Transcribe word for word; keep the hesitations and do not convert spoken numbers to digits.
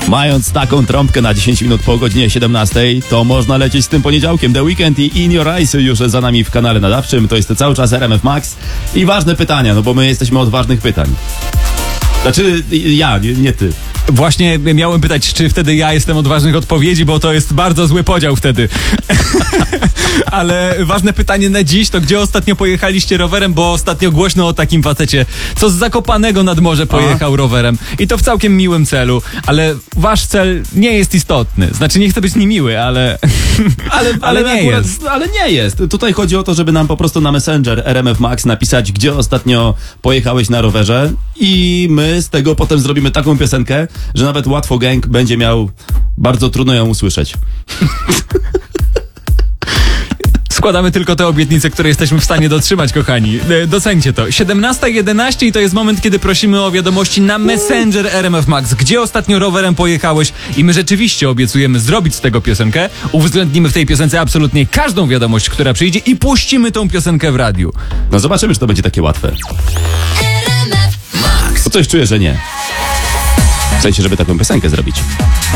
Mając taką trąbkę na dziesięć minut po godzinie siedemnastej, to można lecieć z tym poniedziałkiem. The Weekend i In Your Eyes już za nami w kanale nadawczym. To jest cały czas R M F Max. I ważne pytania, no bo my jesteśmy od ważnych pytań. Znaczy ja, nie, nie ty. Właśnie miałem pytać, czy wtedy ja jestem od ważnych odpowiedzi, bo to jest bardzo zły podział wtedy. Ale ważne pytanie na dziś to, gdzie ostatnio pojechaliście rowerem, bo ostatnio głośno o takim facecie, co z Zakopanego nad morze pojechał A. rowerem. I to w całkiem miłym celu, ale wasz cel nie jest istotny. Znaczy, nie chcę być niemiły, ale... ale, ale, ale nie akurat, jest. Ale nie jest. Tutaj chodzi o to, żeby nam po prostu na Messenger R M F Max napisać, gdzie ostatnio pojechałeś na rowerze i my z tego potem zrobimy taką piosenkę, że nawet Łatwo Gang będzie miał bardzo trudno ją usłyszeć. Składamy tylko te obietnice, które jesteśmy w stanie dotrzymać, kochani. Docencie to. siedemnasta jedenaście i to jest moment, kiedy prosimy o wiadomości na Messenger R M F Max. Gdzie ostatnio rowerem pojechałeś? I my rzeczywiście obiecujemy zrobić z tego piosenkę. Uwzględnimy w tej piosence absolutnie każdą wiadomość, która przyjdzie i puścimy tą piosenkę w radiu. No zobaczymy, czy to będzie takie łatwe. Bo coś czuję, że nie. W sensie, żeby taką piosenkę zrobić.